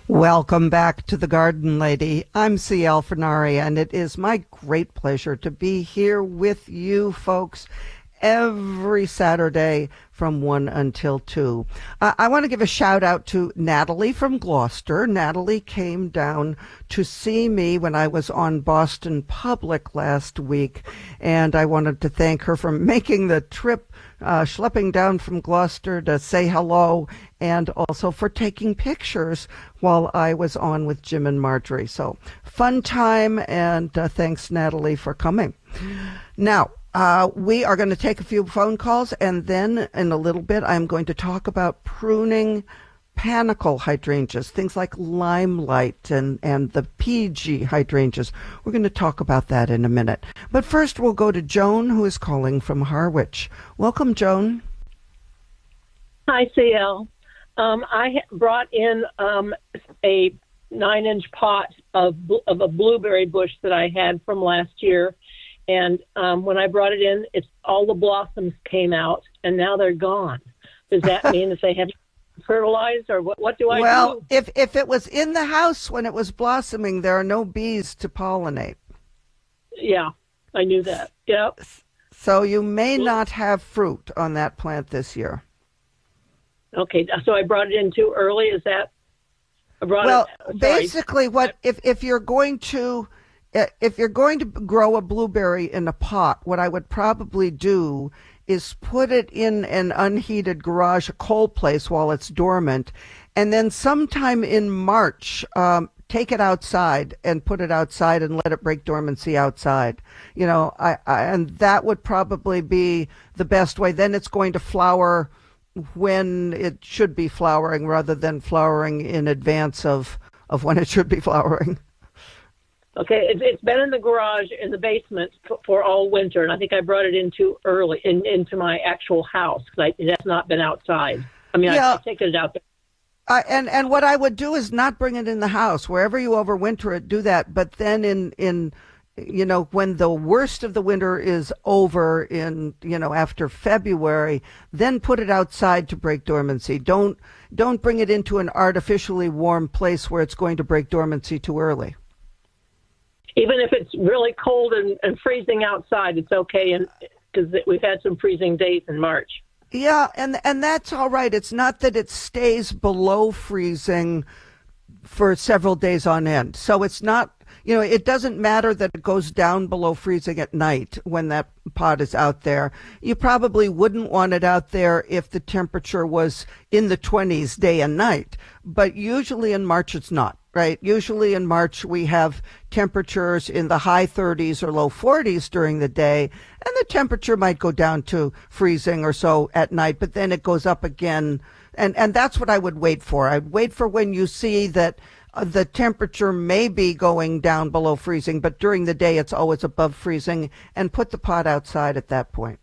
Welcome back to the Garden Lady. I'm C.L. Fernari, and it is my great pleasure to be here with you folks every Saturday from 1 until 2. I want to give a shout out to Natalie from Gloucester. Natalie came down to see me when I was on Boston Public last week, and I wanted to thank her for making the trip, schlepping down from Gloucester to say hello, and also for taking pictures while I was on with Jim and Marjorie. So fun time, and thanks, Natalie, for coming. Now, we are going to take a few phone calls, and then in a little bit, I'm going to talk about pruning panicle hydrangeas, things like limelight and the PG hydrangeas. We're going to talk about that in a minute. But first, we'll go to Joan, who is calling from Harwich. Welcome, Joan. Hi, CL. I brought in a 9-inch pot of a blueberry bush that I had from last year. And when I brought it in, all the blossoms came out, and now they're gone. Does that mean that they haven't fertilized, or what do I do? Well, if it was in the house when it was blossoming, there are no bees to pollinate. Yeah, I knew that. Yep. So you may not have fruit on that plant this year. Okay, so I brought it in too early. Is that? Basically, if you're going to grow a blueberry in a pot, what I would probably do is put it in an unheated garage, a cold place while it's dormant, and then sometime in March, take it outside and put it outside and let it break dormancy outside. You know, and that would probably be the best way. Then it's going to flower when it should be flowering rather than flowering in advance of when it should be flowering. Okay, it's been in the garage in the basement for all winter, and I think I brought it in too early into my actual house because it has not been outside. I mean, I take it out there. And what I would do is not bring it in the house. Wherever you overwinter it, do that. But then in when the worst of the winter is over after February, then put it outside to break dormancy. Don't bring it into an artificially warm place where it's going to break dormancy too early. Even if it's really cold and freezing outside, it's okay, and because we've had some freezing days in March. Yeah, and that's all right. It's not that it stays below freezing for several days on end. So it's not, it doesn't matter that it goes down below freezing at night when that pot is out there. You probably wouldn't want it out there if the temperature was in the 20s day and night. But usually in March it's not. Right. Usually in March, we have temperatures in the high 30s or low 40s during the day, and the temperature might go down to freezing or so at night, but then it goes up again. And that's what I would wait for. I'd wait for when you see that the temperature may be going down below freezing, but during the day, it's always above freezing, and put the pot outside at that point.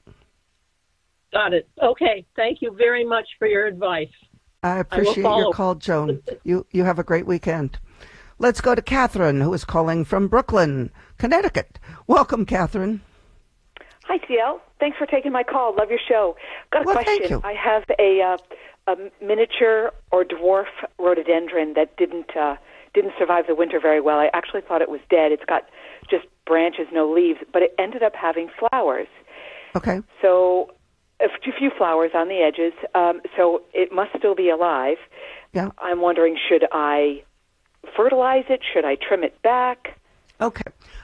Got it. Okay. Thank you very much for your advice. I appreciate your call, Joan. You have a great weekend. Let's go to Catherine, who is calling from Brooklyn, Connecticut. Welcome, Catherine. Hi, CL. Thanks for taking my call. Love your show. Got a question. Thank you. I have a miniature or dwarf rhododendron that didn't survive the winter very well. I actually thought it was dead. It's got just branches, no leaves, but it ended up having flowers. Okay. So a few flowers on the edges, so it must still be alive. Yeah. I'm wondering, should I fertilize it? Should I trim it back? Okay.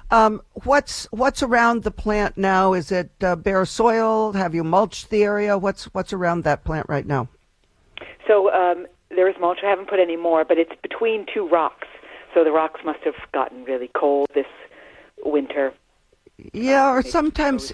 What's around the plant now? Is it bare soil? Have you mulched the area? What's around that plant right now? So there is mulch. I haven't put any more, but it's between two rocks. So the rocks must have gotten really cold this winter. Yeah, or sometimes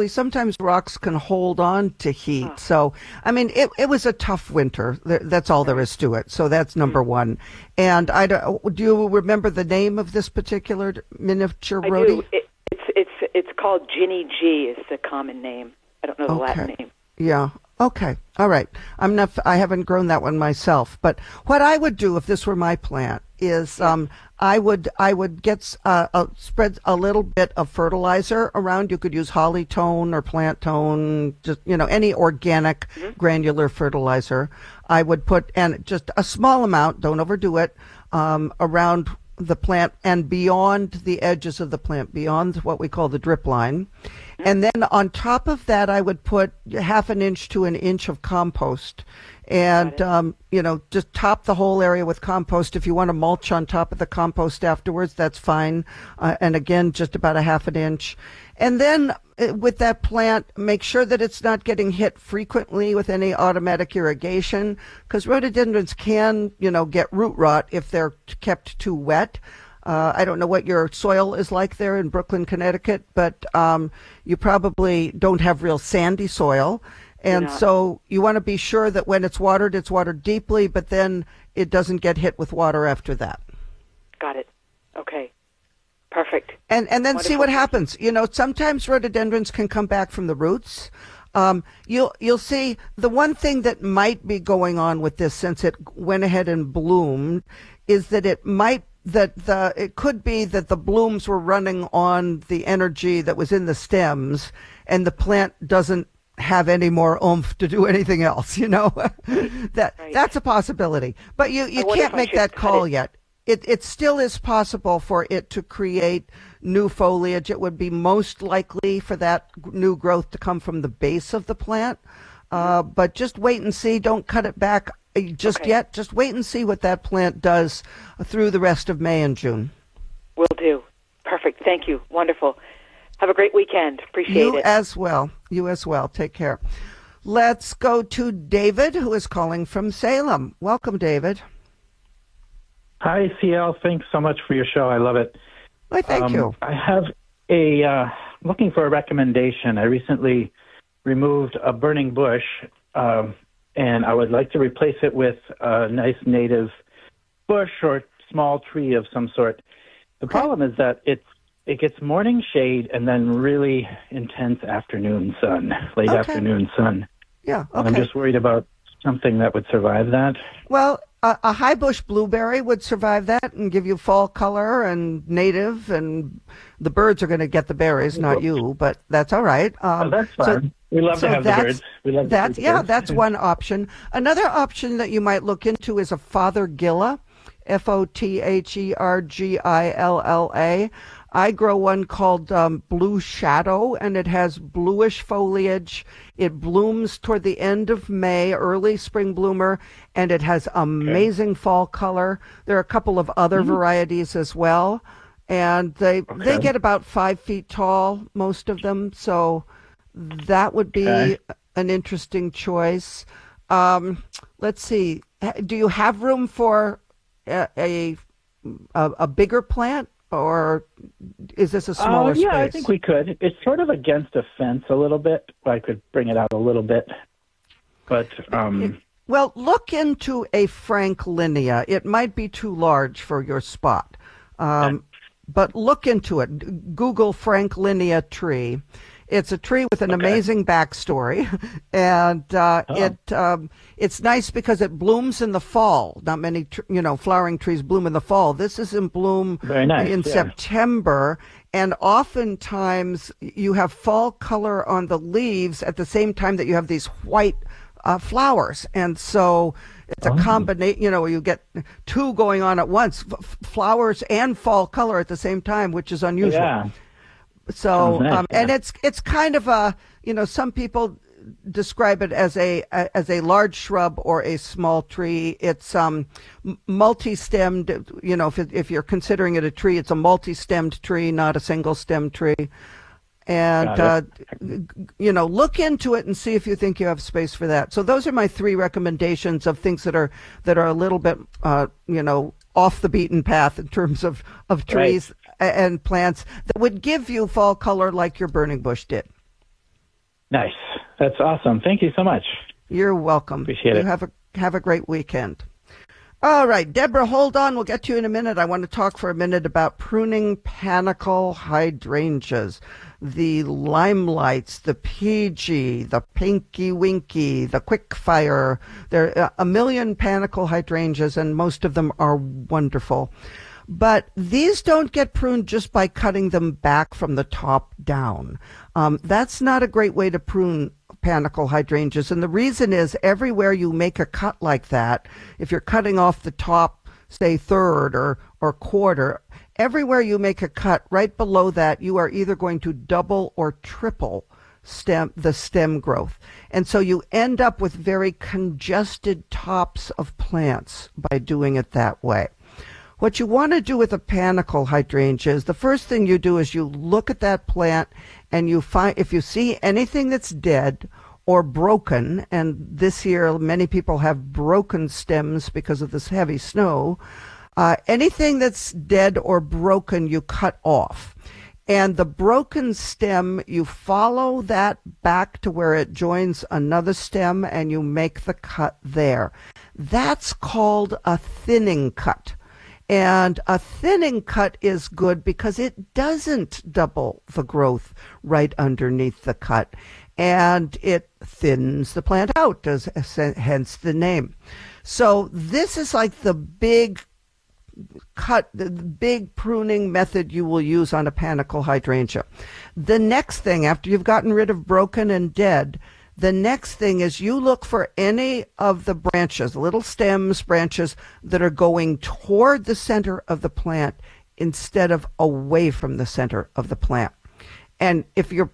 rocks can hold on to heat. So, I mean, it was a tough winter. That's all there is to it. So that's number one. And do you remember the name of this particular miniature rhodie? I do. It's called Ginny G is the common name. I don't know the Latin name. Yeah. Okay. All right. I haven't grown that one myself, but what I would do if this were my plant is I would get spread a little bit of fertilizer around. You could use holly tone or plant tone, just any organic granular fertilizer. I would put and just a small amount, don't overdo it, around the plant and beyond the edges of the plant, beyond what we call the drip line. And then on top of that, I would put 1/2 inch to 1 inch of compost. And, just top the whole area with compost. If you want to mulch on top of the compost afterwards, that's fine. And again, just about 1/2 inch. And then with that plant, make sure that it's not getting hit frequently with any automatic irrigation, because rhododendrons can, get root rot if they're kept too wet. I don't know what your soil is like there in Brooklyn, Connecticut, but you probably don't have real sandy soil. And so you want to be sure that when it's watered deeply, but then it doesn't get hit with water after that. Got it. Okay. Perfect. And then Wonderful. See what happens. Sometimes rhododendrons can come back from the roots. You'll see the one thing that might be going on with this, since it went ahead and bloomed, is that it could be that the blooms were running on the energy that was in the stems, and the plant doesn't have any more oomph to do anything else. That's a possibility, but you can't make that call yet. It still is possible for it to create new foliage. It would be most likely for that new growth to come from the base of the plant. But just wait and see. Don't cut it back just yet. Just wait and see what that plant does through the rest of May and June. Will do. Perfect. Thank you. Wonderful. Have a great weekend. Appreciate it. You as well. Take care. Let's go to David, who is calling from Salem. Welcome, David. Hi, CL. Thanks so much for your show. I love it. Well, thank you. I have looking for a recommendation. I recently removed a burning bush, and I would like to replace it with a nice native bush or small tree of some sort. The problem is that it gets morning shade and then really intense afternoon sun, late afternoon sun. Yeah, okay. I'm just worried about something that would survive that. Well, a high bush blueberry would survive that and give you fall color and native, and the birds are going to get the berries, not you, but that's all right. That's fine. We love to have the birds. We love that's one option. Another option that you might look into is a Fothergilla, Fothergilla. I grow one called Blue Shadow, and it has bluish foliage. It blooms toward the end of May, early spring bloomer, and it has amazing fall color. There are a couple of other varieties as well, and they get about 5 feet tall, most of them, so that would be an interesting choice. Let's see. Do you have room for a bigger plant? Or is this a smaller space? Yeah, I think we could. It's sort of against a fence a little bit. I could bring it out a little bit. But well, look into a Franklinia. It might be too large for your spot. But look into it. Google Franklinia tree. It's a tree with an amazing backstory, and it's nice because it blooms in the fall. Not many, flowering trees bloom in the fall. This is in bloom in September, and oftentimes you have fall color on the leaves at the same time that you have these white flowers, and so it's a combination. You get two going on at once: flowers and fall color at the same time, which is unusual. Yeah. So, and it's kind of a, some people describe it as a large shrub or a small tree. It's multi-stemmed. If you're considering it a tree, it's a multi-stemmed tree, not a single-stemmed tree. And look into it and see if you think you have space for that. So those are my 3 recommendations of things that are a little bit off the beaten path in terms of trees and plants that would give you fall color like your burning bush did. Nice. That's awesome. Thank you so much. You're welcome. Appreciate it. Have a great weekend. All right, Deborah, hold on. We'll get to you in a minute. I want to talk for a minute about pruning panicle hydrangeas, the limelights, the PG, the pinky winky, the quickfire. There are a million panicle hydrangeas, and most of them are wonderful. But these don't get pruned just by cutting them back from the top down. That's not a great way to prune panicle hydrangeas. And the reason is everywhere you make a cut like that, if you're cutting off the top, say third or quarter, everywhere you make a cut right below that, you are either going to double or triple the stem growth. And so you end up with very congested tops of plants by doing it that way. What you want to do with a panicle hydrangea is the first thing you do is you look at that plant and you find, if you see anything that's dead or broken, and this year many people have broken stems because of this heavy snow, anything that's dead or broken you cut off. And the broken stem, you follow that back to where it joins another stem and you make the cut there. That's called a thinning cut. And a thinning cut is good because it doesn't double the growth right underneath the cut. And it thins the plant out, hence the name. So this is like the big cut, the big pruning method you will use on a panicle hydrangea. The next thing, after you've gotten rid of broken and dead, the next thing is you look for any of the branches, little stems, branches that are going toward the center of the plant instead of away from the center of the plant. And if your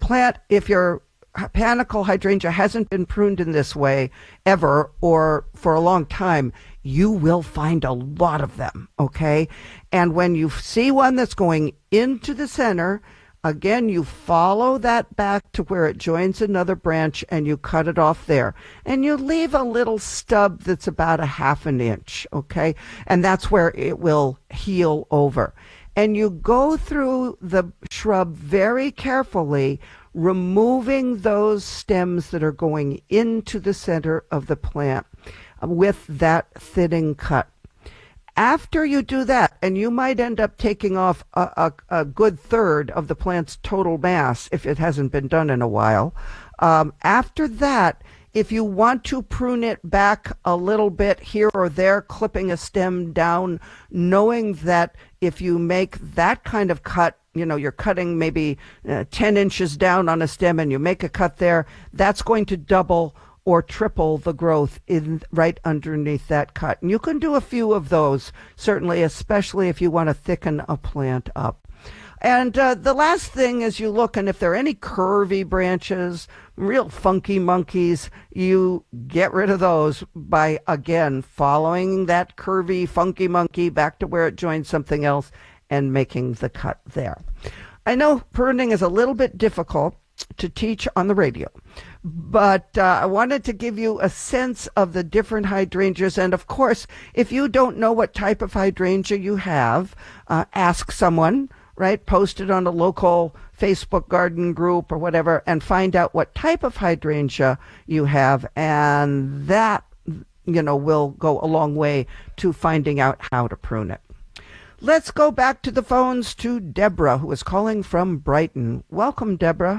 panicle hydrangea hasn't been pruned in this way ever or for a long time, you will find a lot of them, okay? And when you see one that's going into the center, again, you follow that back to where it joins another branch and you cut it off there. And you leave a little stub that's about a half an inch, okay? And that's where it will heal over. And you go through the shrub very carefully, removing those stems that are going into the center of the plant with that thinning cut. After you do that, and you might end up taking off a good third of the plant's total mass if it hasn't been done in a while. After that, if you want to prune it back a little bit here or there, clipping a stem down, knowing that if you make that kind of cut, you know, you're cutting maybe 10 inches down on a stem and you make a cut there, that's going to double or triple the growth in right underneath that cut. And you can do a few of those, certainly, especially if you want to thicken a plant up. And the last thing is you look, and if there are any curvy branches, real funky monkeys, you get rid of those by, again, following that curvy funky monkey back to where it joins something else and making the cut there. I know pruning is a little bit difficult to teach on the radio, but I wanted to give you a sense of the different hydrangeas. And of course, if you don't know what type of hydrangea you have, ask someone, right? Post it on a local Facebook garden group or whatever and find out what type of hydrangea you have. And that, you know, will go a long way to finding out how to prune it. Let's go back to the phones to Deborah, who is calling from Brighton. Welcome, Deborah.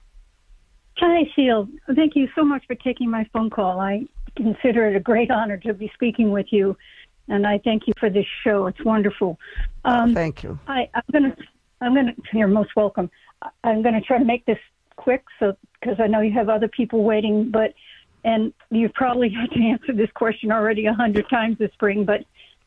Hi, Seal. Thank you so much for taking my phone call. I consider it a great honor to be speaking with you, and I thank you for this show. It's wonderful. Thank you. You're most welcome. I'm gonna try to make this quick, because I know you have other people waiting. And you've probably had to answer this question already 100 times this spring. But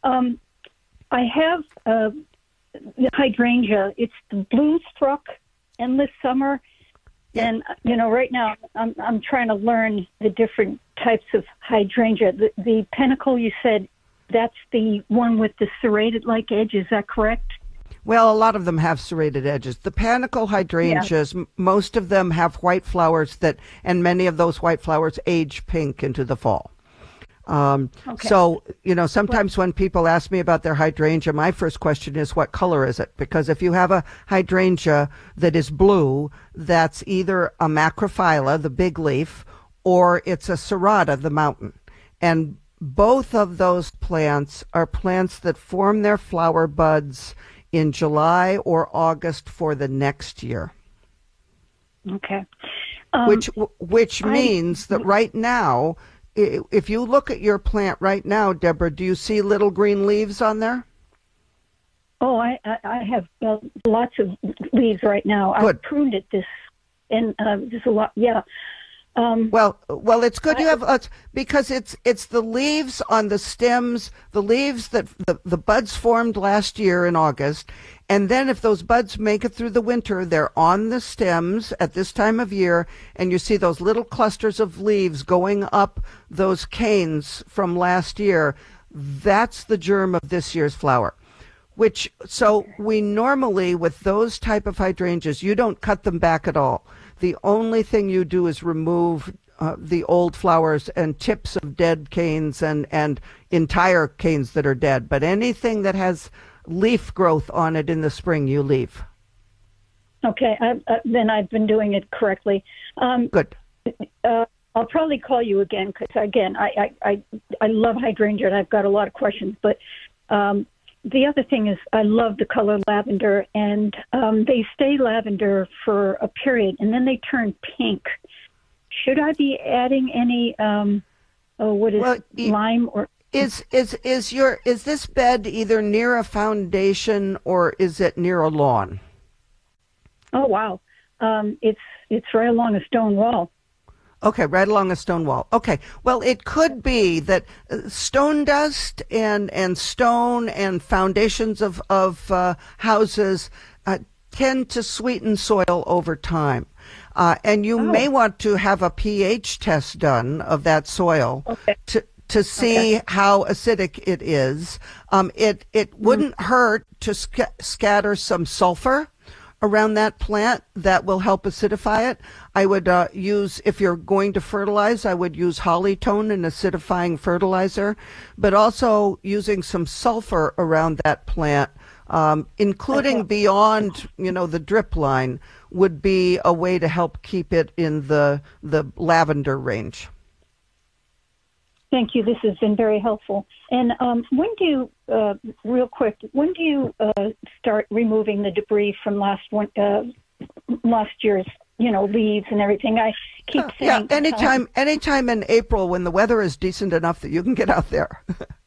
I have the hydrangea. It's the Bloomstruck Endless Summer. And, you know, right now I'm trying to learn the different types of hydrangea. The panicle, you said, that's the one with the serrated-like edge. Is that correct? Well, a lot of them have serrated edges. The panicle hydrangeas, most of them have white flowers and many of those white flowers age pink into the fall. Okay. So, you know, sometimes when people ask me about their hydrangea, my first question is, what color is it? Because if you have a hydrangea that is blue, that's either a macrophylla, the big leaf, or it's a serrata, the mountain. And both of those plants are plants that form their flower buds in July or August for the next year. Okay. Which means that right now, if you look at your plant right now, Deborah, do you see little green leaves on there? Oh, I have lots of leaves right now. Good. I've pruned it and there's a lot. Yeah. Well, it's good you have because it's the leaves on the stems, the leaves that the buds formed last year in August, and then if those buds make it through the winter, they're on the stems at this time of year, and you see those little clusters of leaves going up those canes from last year. That's the germ of this year's flower. So we normally, with those type of hydrangeas, you don't cut them back at all. The only thing you do is remove the old flowers and tips of dead canes and entire canes that are dead. But anything that has leaf growth on it in the spring, you leave. Okay, then I've been doing it correctly. Good. I'll probably call you again because, again, I love hydrangea and I've got a lot of questions. But the other thing is I love the color lavender, and they stay lavender for a period, and then they turn pink. Should I be adding any, lime or... Is this bed either near a foundation or is it near a lawn? Oh, wow. It's right along a stone wall. Okay, right along a stone wall. Okay, well, it could be that stone dust and stone and foundations of houses tend to sweeten soil over time. And you may want to have a pH test done of that soil to see how acidic it is. It wouldn't hurt to scatter some sulfur around that plant. That will help acidify it. I would use, if you're going to fertilize, I would use Hollytone, an acidifying fertilizer, but also using some sulfur around that plant, including beyond, the drip line, would be a way to help keep it in the lavender range. Thank you. This has been very helpful. And when do you, real quick, start removing the debris from last year's, leaves and everything? I keep saying... Yeah, anytime in April when the weather is decent enough that you can get out there.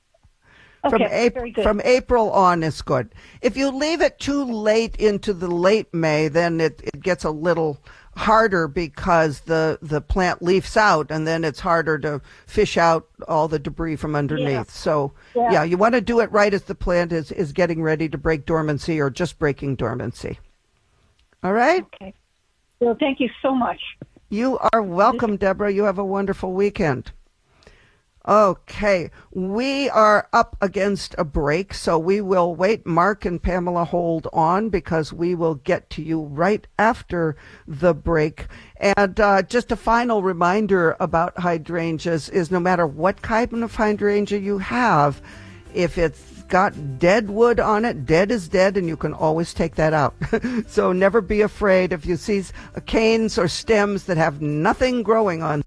Very good. From April on is good. If you leave it too late into the late May, then it gets a little harder because the plant leafs out, and then it's harder to fish out all the debris from underneath. Yeah. So, you want to do it right as the plant is getting ready to break dormancy or just breaking dormancy. All right? Okay. Well, thank you so much. You are welcome, Deborah. You have a wonderful weekend. Okay, we are up against a break, so we will wait. Mark and Pamela, hold on, because we will get to you right after the break. And just a final reminder about hydrangeas is no matter what kind of hydrangea you have, if it's got dead wood on it, dead is dead, and you can always take that out. So never be afraid if you see canes or stems that have nothing growing on.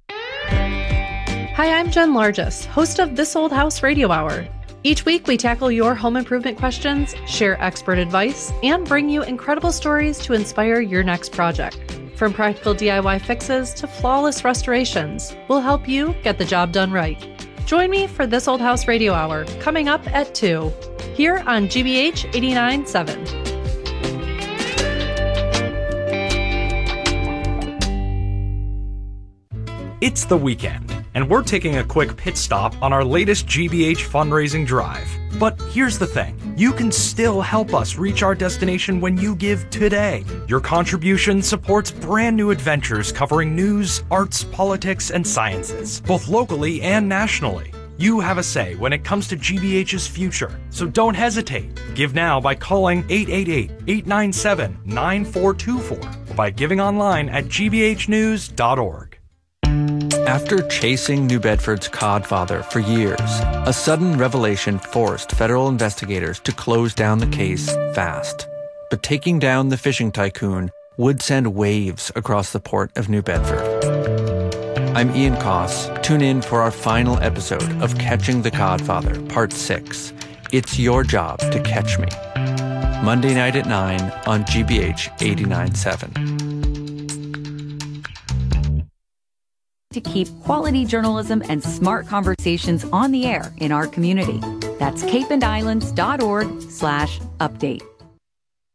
Hi, I'm Jen Largess, host of This Old House Radio Hour. Each week, we tackle your home improvement questions, share expert advice, and bring you incredible stories to inspire your next project. From practical DIY fixes to flawless restorations, we'll help you get the job done right. Join me for This Old House Radio Hour, coming up at 2, here on GBH 89.7. It's the weekend, and we're taking a quick pit stop on our latest GBH fundraising drive. But here's the thing, you can still help us reach our destination when you give today. Your contribution supports brand new adventures covering news, arts, politics, and sciences, both locally and nationally. You have a say when it comes to GBH's future, so don't hesitate. Give now by calling 888-897-9424 or by giving online at gbhnews.org. After chasing New Bedford's codfather for years, a sudden revelation forced federal investigators to close down the case fast. But taking down the fishing tycoon would send waves across the port of New Bedford. I'm Ian Koss. Tune in for our final episode of Catching the Codfather, Part 6. It's your job to catch me. Monday night at 9 on GBH 89.7. To keep quality journalism and smart conversations on the air in our community. That's capeandislands.org/update.